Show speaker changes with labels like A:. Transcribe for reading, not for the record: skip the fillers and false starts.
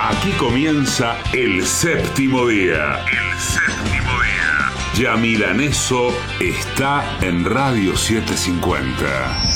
A: Aquí comienza el séptimo día. El séptimo día. Ya Milaneso está en Radio 750.